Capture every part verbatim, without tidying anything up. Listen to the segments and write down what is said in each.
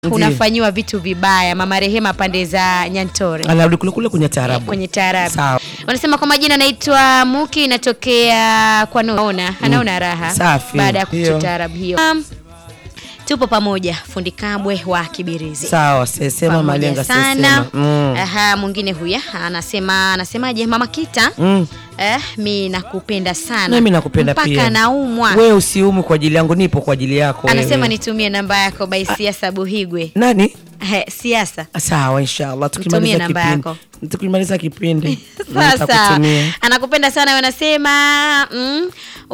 unafanywa vitu vibaya. Mama Rehema pande za Nyantore. Anarudi kule kule kwenye taarabu. Kwenye taarabu. Sawa. Wanasema kwa majina naitwa Muki, inatokea kwa Naona. Anaona raha Safi. baada ya kutaarabu hiyo. Um, tupo pamoja fundi Kabwe wa Kibirizi. Sawa, sema malenga sema. Mm. Aha, mwingine huya anasema anasemaje Mama Kita? Mm. Eh, mimi nakupenda sana. Mimi nakupenda pia. Mpaka naumwa. Wewe usiumu kwa ajili yangu, nipo kwa ajili yako wewe. Anasema nitumie namba yako by Siasa Buhigwe. Nani? Eh, Siasa. Sawa, inshallah tukimaliza kipindi. Tukimaliza kipindi. Sasa anakupenda sana wanasema mm,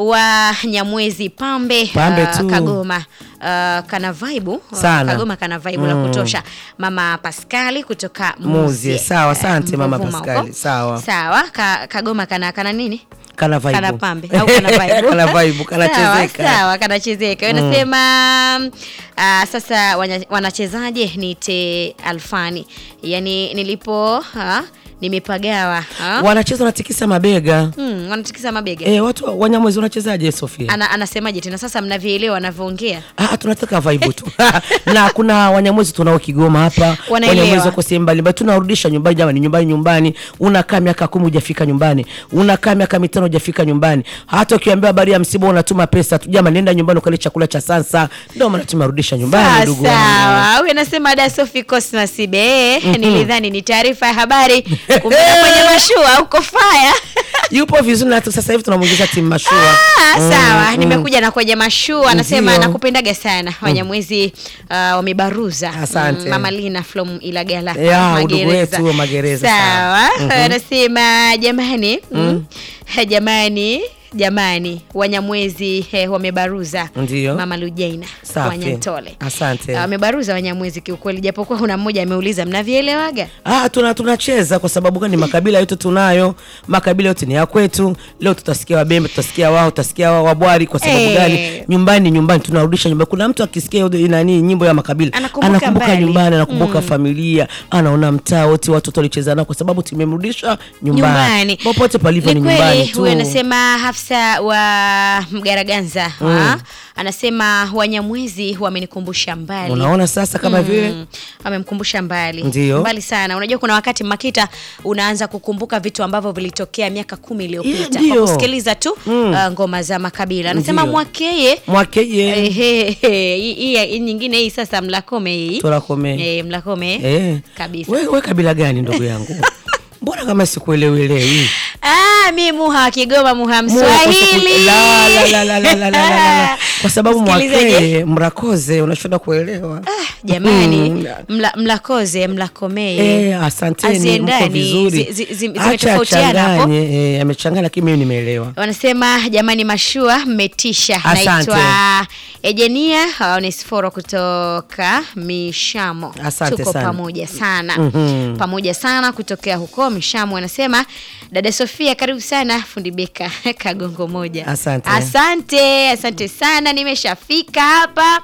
wa Nyamwezi Pambe, Pambe uh, Kagoma. Uh, kana vibe uh, Kagoma kana vibe mm. la kutosha. Mama Pascali kutoka Muzie. Sawa, asante uh, Mama Pascali. Sawa. Sawa, ka, Kagoma kana kana nini? Kana vibe. Kana pambe au kana vibe. Kana vibe, kana chezeka. Sawa, sawa, kana chezeka. Wanasema mm. uh, sasa wanachezaje nite Alfani. Yaani nilipo uh, nimepagawa. Ha? Wanacheza wanatikisa mabega. Mm, wanatikisa mabega. Eh, watu Wanyamwezi wanachezaje Sofia? Ana anasemaje tena sasa mnavielewa wanavyoongea? Ah, tunataka vibe tu. Na kuna Wanyamwezi tunao Kigoma hapa. Wanyamwezi wako sehemu mbalimbali. Tunarudisha nyumbani jamani, nyumbani nyumbani. Unakaa miaka kumi hujafika nyumbani. Unakaa miaka mitano hujafika nyumbani. Hata ukiambiwa habari ya msiba unatuma pesa tu. Jamani nenda nyumbani ukale chakula cha sansa. Ndio maana tumerudisha nyumbani ndugu wangu. Sawa. Huyu anasema da Sophie Cosmas Be. Mm-hmm. Nilidhani ni taarifa ya habari. Kumbe kwenye mashua uko fire. Yupo vizuri na sasa hivi tunamuingiza timu mashua. Ah, mm, sawa. Mm. Nimekuja na kwenye mashua. Anasema nakupendaga sana. Wanyamwezi uh, wamebaruza. Asante. Mm, Mama Lina from Ilagala. Ya, Magereza. Wetu Magereza. Sawa. Anasema jamani. Mm. Mm. Jamani. Jamani Wanyamwezi he, wamebaruza. Ndiyo. Mama Lujaina wa Nyantole. Asante. Wamebaruza Wanyamwezi kiukweli, japokuwa kuna mmoja ameuliza mnavielewaga? Ah, tuna tunacheza kwa sababu gani? Makabila yote tunayo, makabila yote ni ya kwetu. Leo tutasikia Wabembe, tutasikia wao, tutasikia wao Wabwari kwa sababu hey. gani? Nyumbani nyumbani tunarudisha nyumbani. Kuna mtu akisikia nani nyimbo ya makabila anakumbuka, anakumbuka nyumbani, anakumbuka mm. familia, anaona mtaa wote watoto walicheza nao kwa sababu tumemrudisha nyumbani. nyumbani. Popote palipo ni nyumbani tu. Huyu anasema Hafsa wa Mgaraganza mm. anasema Wanyamwezi wamenikumbusha mbali. Unaona sasa kama vile mm. wamemkumbusha mbali. Ndiyo. Mbali sana. Unajua kuna wakati Makita unaanza kukumbuka vitu ambavyo vilitokea miaka kumi iliyopita yeah, kwa kusikiliza tu mm. uh, ngoma za makabila. Anasema Mwakeye. Mwakeye. Ehe, hii nyingine hii sasa Mlakome hii. Tulakome. Eh, Mlakome. Eh. Kabisa. Wewe we kabila gani ndugu yangu? Mbona kama sikuelewelewi? Ah, mimi Muha Kigoma, Muha Mswahili. La la la la la la la. Kwa sababu Mwakeye Mrakoze unashoda kuelewa. Ah, jamani. Mla, Mlakoze, Mlakomee. Eh, asanteni mko vizuri. Zimetofautiana hapo. Eh, amechanganya lakini mimi nimeelewa. Wanasema jamani mashua mmetisha. Naitwa Ejenia Onesforo kutoka Mishamo. Asante Tuko sana. pamoja sana. Mm-hmm. Pamoja sana kutokea huko Mishamo. Anasema dada Sofia karibu sana fundi Beka Kagongo moja. Asante. Asante, asante sana nimeshafika hapa.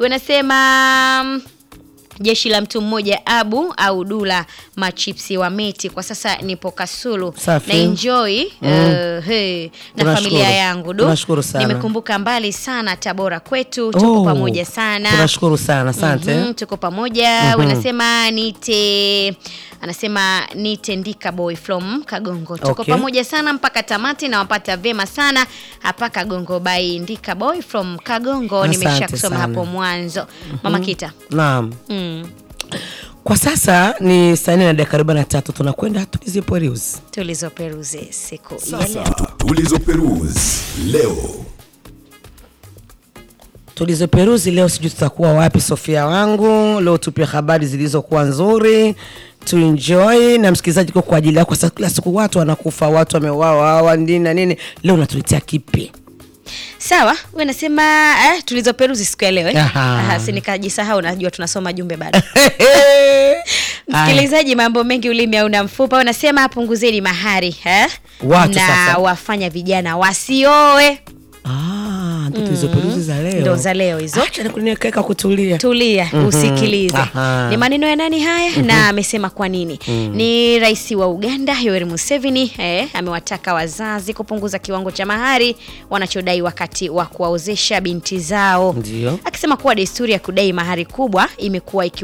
Wanasema jeshi la mtu mmoja Abu au Dula machipsi wa Meti. Kwa sasa nipo Kasulu Safi. na enjoy mm. uh, hey, na familia yangu du. Nimekumbuka mbali sana Tabora kwetu. Tuko oh, pamoja sana. Tunashukuru sana. Asante. Mm-hmm, tuko pamoja. Mm-hmm. Wanasema nite anasema nite Ndika Boy from Kagongo. Tuko okay. pamoja sana mpaka tamati na wapata vema sana hapa Kagongo by Ndika Boy from Kagongo. Nimeshakusoma hapo mwanzo. Mm-hmm. Mama Kita. Naam. Mm. Kwa sasa ni saa nne na dakika arobaini na tatu tunakwenda tulizoperuzi. Tulizoperuzi siku ya leo. Tulizoperuzi leo. Tulizoperuzi leo sijui tutakuwa wapi Sofia wangu. Leo tupe habari zilizokuwa nzuri. To enjoy na msikilizaji kwa kwa ajili yako. Kwa kila siku watu wanakufa, watu wameuawa, hawa nini na nini. Leo natuletea kipi? Sawa, wewe nasema eh tulizoperuzi siku ya leo eh. Aha, Aha si nikajisahau najua tunasoma jumbe bado. Msikilizaji mambo mengi ulimi au na mfupa unasema apunguzeni mahari eh. Watu na sasa wafanya vijana wasioe. Ah. Ah, ndo tulizoperuzi za leo. Ndo za leo hizo. Acha nikuniweka kutulia. Tulia, mm-hmm. usikilize. Aha. Ni maneno ya nani haya? Mm-hmm. Na amesema kwa nini? Mm. Ni rais wa Uganda Yoweri Museveni eh, amewataka wazazi kupunguza kiwango cha mahari wanachodai wakati wa kuwaozesha binti zao. Ndio. Akisema kuwa desturi ya kudai mahari kubwa imekuwa iki